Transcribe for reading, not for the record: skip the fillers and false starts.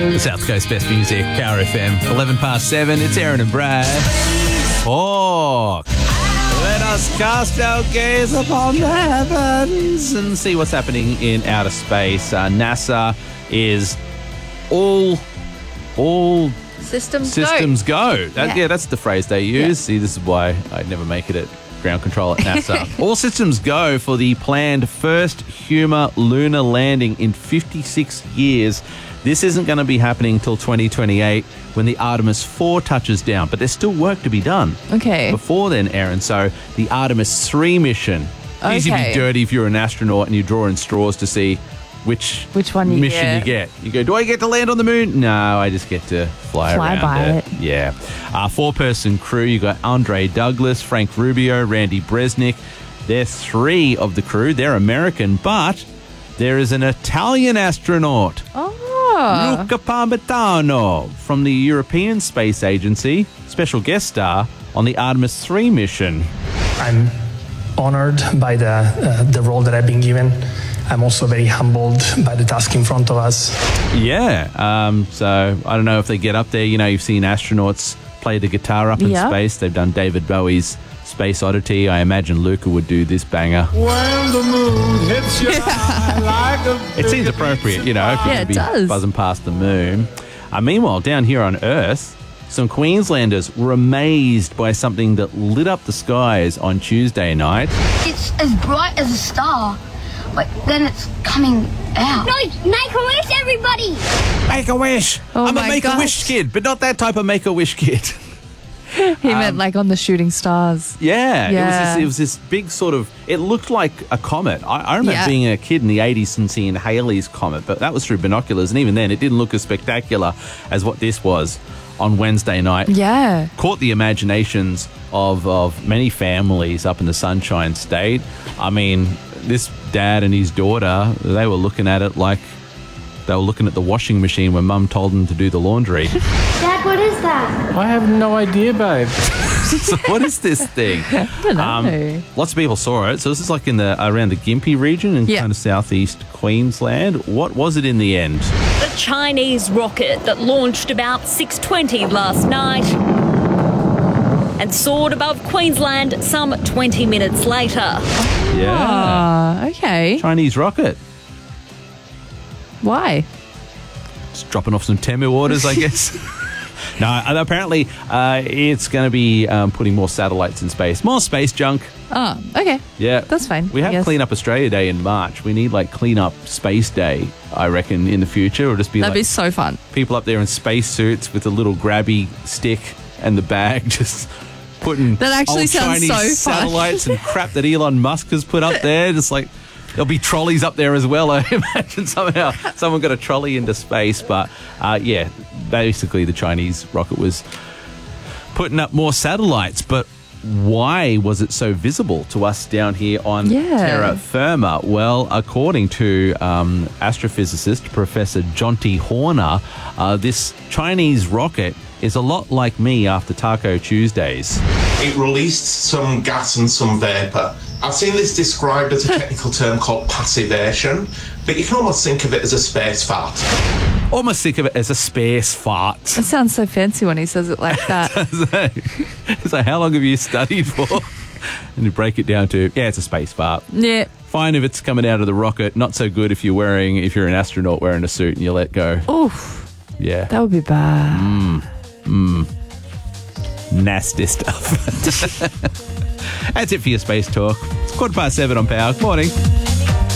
The South Coast Best Music, Power FM, 11 past 7. It's Aaron and Brad. Talk. Let us cast our gaze upon the heavens and see what's happening in outer space. NASA is all Systems go. That's the phrase they use. Yeah. See, this is why I'd never make it at ground control at NASA. All systems go for the planned first human lunar landing in 56 years. This isn't going to be happening till 2028 when the Artemis 4 touches down, but there's still work to be done. Okay. Before then, Aaron, so the Artemis 3 mission. It's easy to be dirty if you're an astronaut and you're drawing straws to see which one you mission you get. You go, do I get to land on the moon? No, I just get to fly around by it. Yeah. 4-person crew. You got Andre Douglas, Frank Rubio, Randy Bresnik. They're 3 of the crew. They're American, but there is an Italian astronaut. Luca Parmitano from the European Space Agency, special guest star on the Artemis 3 mission. I'm honored by the role that I've been given. I'm also very humbled by the task in front of us. Yeah, so I don't know if they get up there. You know, you've seen astronauts play the guitar up in space. They've done David Bowie's Space Oddity. I imagine Luca would do this banger. When the moon hits your eye like a It seems appropriate, you know, if you're it going to be does. buzzing past the moon. Meanwhile, down here on Earth, some Queenslanders were amazed by something that lit up the skies on Tuesday night. It's as bright as a star, but then it's coming out. No, make a wish, everybody! Make a wish! Oh I'm a my Make-A-Wish gosh. kid, but not that type of Make-A-Wish kid. He meant like on the shooting stars. Yeah. It was this big sort of, it looked like a comet. I remember being a kid in the 80s and seeing Halley's Comet, but that was through binoculars, and even then it didn't look as spectacular as what this was on Wednesday night. Yeah. Caught the imaginations of many families up in the Sunshine State. I mean, this dad and his daughter, they were looking at it like they were looking at the washing machine when Mum told them to do the laundry. Dad, what is that? I have no idea, babe. So what is this thing? I don't know. Lots of people saw it. So this is like in around the Gympie region in kind of southeast Queensland. What was it in the end? The Chinese rocket that launched about 6:20 last night and soared above Queensland some 20 minutes later. Yeah. Okay. Chinese rocket. Why? Just dropping off some Temu orders, I guess. No, apparently it's going to be putting more satellites in space. More space junk. Oh, okay. Yeah. That's fine. We I have guess. Clean Up Australia Day in March. We need like Clean Up Space Day, I reckon, in the future. It'll just be That'd like be so fun. people up there in space suits with a little grabby stick and the bag just putting That actually old sounds Chinese so fun. satellites and crap that Elon Musk has put up there. Just like there'll be trolleys up there as well. I imagine somehow someone got a trolley into space. But yeah, basically the Chinese rocket was putting up more satellites. But why was it so visible to us down here on terra firma? Well, according to astrophysicist Professor Jonty Horner, this Chinese rocket is a lot like me after Taco Tuesdays. It released some gas and some vapour. I've seen this described as a technical term called passivation, but you can almost think of it as a space fart. Almost think of it as a space fart. It sounds so fancy when he says it like that. So how long have you studied for? And you break it down to, yeah, it's a space fart. Yeah. Fine if it's coming out of the rocket. Not so good if you're an astronaut wearing a suit and you let go. Oof. Yeah. That would be bad. Nasty stuff. That's it for your space talk. It's 7:15 on Power. Good morning.